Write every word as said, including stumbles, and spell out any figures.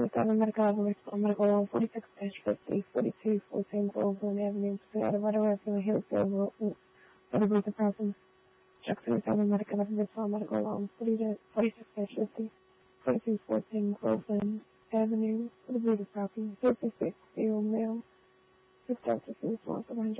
sixty-seven Medical Avenue, Medical Law, forty-six fifty, forty-two fourteen Groveland Avenue, Seattle, Western Hillsdale, Road, the Problem. Check thirty-seven Medical Avenue, Medical Law, forty-six fifty, forty-two fourteen Groveland Avenue, the Problem. fifty-six, zero, mail, six thousand, one hundred.